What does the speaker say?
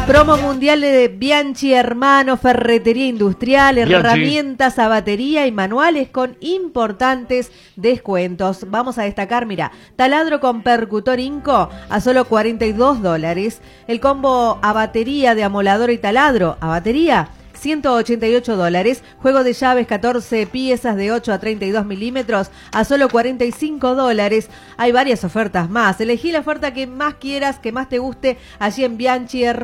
Promo mundial de Bianchi Hermano, ferretería industrial, herramientas a batería y manuales con importantes descuentos. Vamos a destacar, mira, taladro con percutor Inco a solo $42. El combo a batería de amolador y taladro a batería, $188. Juego de llaves 14 piezas de 8 a 32 milímetros a solo $45. Hay varias ofertas más. Elegí la oferta que más quieras, que más te guste allí en Bianchi Hermano.